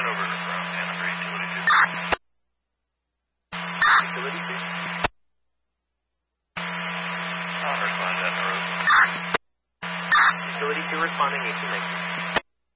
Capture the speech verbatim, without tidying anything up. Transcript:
that over from Hanover Utility two. Utility two? I'll respond down the road. Utility two responding, eight two, thank you.